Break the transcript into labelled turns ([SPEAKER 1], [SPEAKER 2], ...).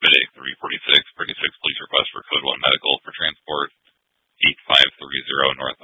[SPEAKER 1] Midday 346, 36 police request for Code 1 medical for transport 8530 North